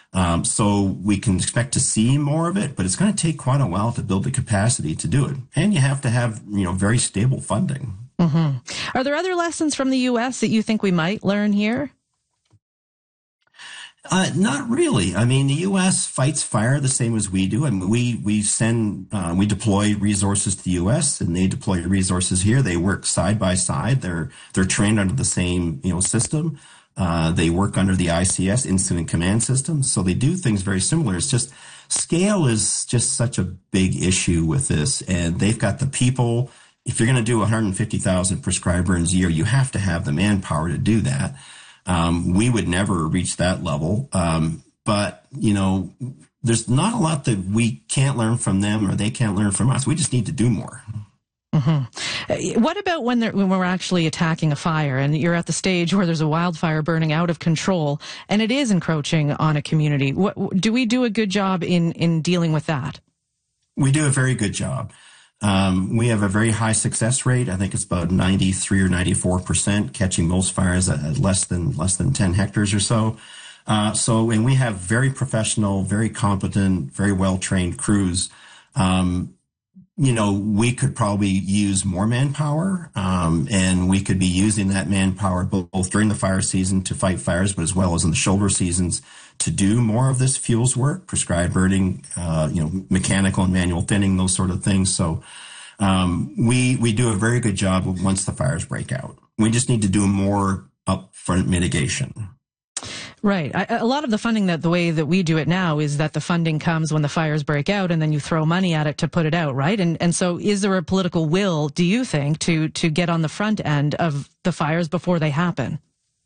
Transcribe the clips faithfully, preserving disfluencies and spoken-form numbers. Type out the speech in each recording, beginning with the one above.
Um, so we can expect to see more of it, but it's going to take quite a while to build the capacity to do it. And you have to have, you know, very stable funding. Mm-hmm. Are there other lessons from the U S that you think we might learn here? Uh, not really. I mean, the U S fights fire the same as we do. I mean, we, we send, uh, we deploy resources to the U S and they deploy resources here. They work side by side. They're, they're trained under the same, you know, system. Uh, they work under the I C S, Incident Command System. So they do things very similar. It's just scale is just such a big issue with this. And they've got the people. If you're going to do one hundred fifty thousand prescribed burns a year, you have to have the manpower to do that. Um, we would never reach that level. Um, but, you know, there's not a lot that we can't learn from them or they can't learn from us. We just need to do more. Mm-hmm. What about when, when we're actually attacking a fire and you're at the stage where there's a wildfire burning out of control and it is encroaching on a community? What, do we do a good job in, in dealing with that? We do a very good job. Um, we have a very high success rate. I think it's about ninety-three or ninety-four percent catching most fires at less than, less than ten hectares or so. Uh, so, and we have very professional, very competent, very well-trained crews. Um, you know, we could probably use more manpower, um, and we could be using that manpower both, both during the fire season to fight fires, but as well as in the shoulder seasons to do more of this fuels work, prescribed burning, uh, you know, mechanical and manual thinning, those sort of things. So, um, we, we do a very good job once the fires break out. We just need to do more upfront mitigation. Right. I, a lot of the funding that the way that we do it now is that the funding comes when the fires break out and then you throw money at it to put it out. Right. And, and so is there a political will, do you think, to, to get on the front end of the fires before they happen?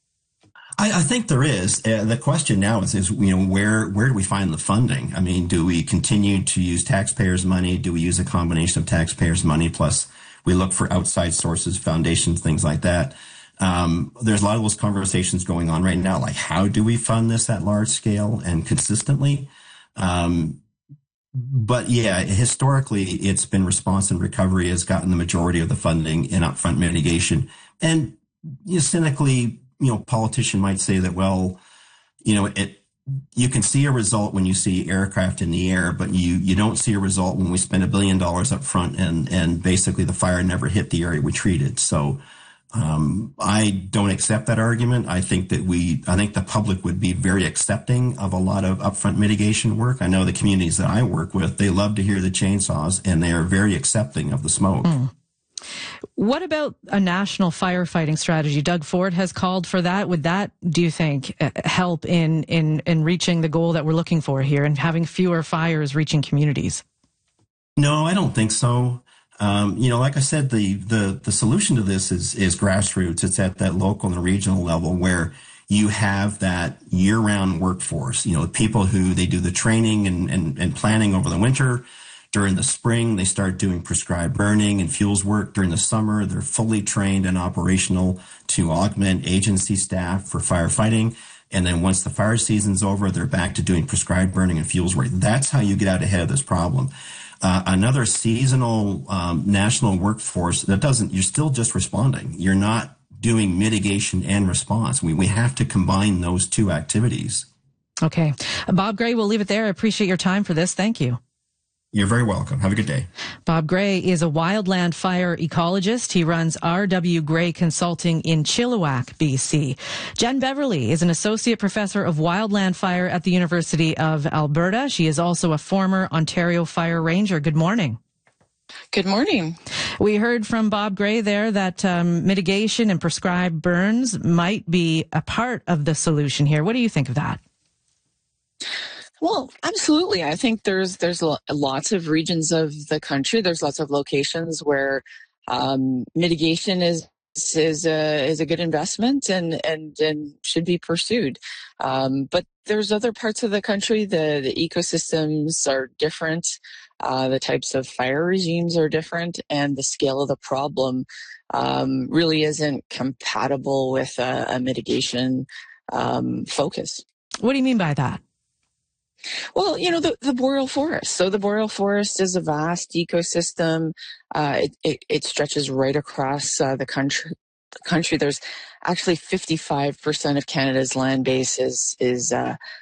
I, I think there is. Uh, the question now is, is, you know, where, where do we find the funding? I mean, do we continue to use taxpayers' money? Do we use a combination of taxpayers' money plus we look for outside sources, foundations, things like that? Um, there's a lot of those conversations going on right now, like how do we fund this at large scale and consistently? Um, but yeah, historically, it's been response and recovery has gotten the majority of the funding in upfront mitigation. And you know, cynically, you know, politician might say that, well, you know, it, you can see a result when you see aircraft in the air, but you, you don't see a result when we spend a billion dollars up front and, and basically the fire never hit the area we treated. So, um, I don't accept that argument. I think that we, I think the public would be very accepting of a lot of upfront mitigation work. I know the communities that I work with, they love to hear the chainsaws and they are very accepting of the smoke. Mm. What about a national firefighting strategy? Doug Ford has called for that. Would that, do you think, help in, in, in reaching the goal that we're looking for here and having fewer fires reaching communities? No, I don't think so. Um, you know, like I said, the, the, the solution to this is, is grassroots. It's at that local and regional level where you have that year-round workforce, you know, people who they do the training and, and, and planning over the winter. During the spring, they start doing prescribed burning and fuels work. During the summer, they're fully trained and operational to augment agency staff for firefighting. And then once the fire season's over, they're back to doing prescribed burning and fuels work. That's how you get out ahead of this problem. Uh, another seasonal um, national workforce that doesn't, you're still just responding. You're not doing mitigation and response. We, we have to combine those two activities. Okay. Bob Gray, we'll leave it there. I appreciate your time for this. Thank you. You're very welcome. Have a good day. Bob Gray is a wildland fire ecologist. He runs R W Gray Consulting in Chilliwack, B C. Jen Beverly is an associate professor of wildland fire at the University of Alberta. She is also a former Ontario Fire Ranger. Good morning. Good morning. We heard from Bob Gray there that um, mitigation and prescribed burns might be a part of the solution here. What do you think of that? Well, absolutely. I think there's there's lots of regions of the country. There's lots of locations where um, mitigation is is a is a good investment and and and should be pursued. Um, but there's other parts of the country. The the ecosystems are different. Uh, the types of fire regimes are different, and the scale of the problem um, really isn't compatible with a, a mitigation um, focus. What do you mean by that? Well, you know, the, the boreal forest. So the boreal forest is a vast ecosystem. Uh, it, it, it stretches right across uh, the country. The country. There's actually fifty-five percent of Canada's land base is, is uh,